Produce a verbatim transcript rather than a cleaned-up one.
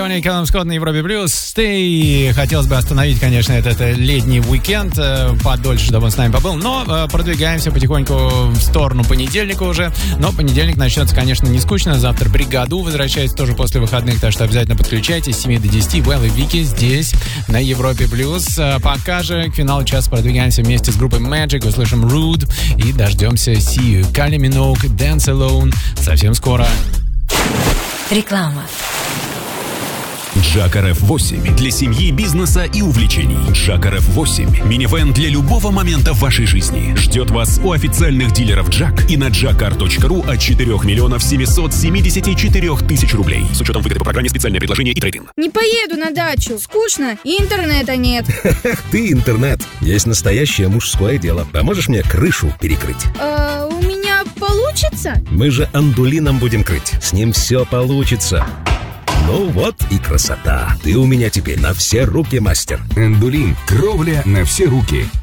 Леони и Кэллум Скотт на Европе Плюс. И хотелось бы остановить, конечно, этот летний уикенд подольше, чтобы он с нами побыл. Но продвигаемся потихоньку в сторону понедельника уже. Но понедельник начнется, конечно, не скучно. Завтра бригаду возвращается тоже после выходных, так что обязательно подключайтесь с семи до десяти. Well и Вики здесь на Европе Плюс. Пока же к финалу часа продвигаемся вместе с группой Magic. Услышим Rude и дождемся See You. Kylie Minogue, Dance Alone. Совсем скоро. Реклама. Джак эр эф восемь для семьи, бизнеса и увлечений. Джак эр эф восемь – минивэн для любого момента в вашей жизни. Ждет вас у официальных дилеров Джак и на джакар точка ру от четырех миллионов семьсот семьдесят четыре тысячи рублей. С учетом выгоды по программе специальное предложение и трейд-ин. Не поеду на дачу. Скучно и интернета нет. Ты интернет. Есть настоящее мужское дело. Поможешь мне крышу перекрыть? А, у меня получится? Мы же андулином будем крыть. С ним все получится. Ну вот и красота. Ты у меня теперь на все руки мастер. Эндулин. Кровля на все руки.